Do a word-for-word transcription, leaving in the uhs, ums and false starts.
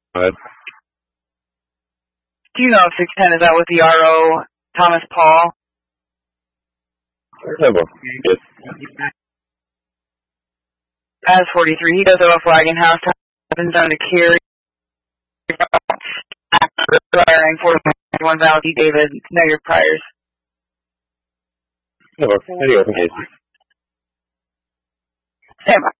Uh, Do you know if six ten is out with the R O, Thomas Paul? yes. As forty-three, he does have a flagging house. Happens down to Kerry. Firing forty-one Valley, David. Know your priors. Hello. Any open cases? Stand by.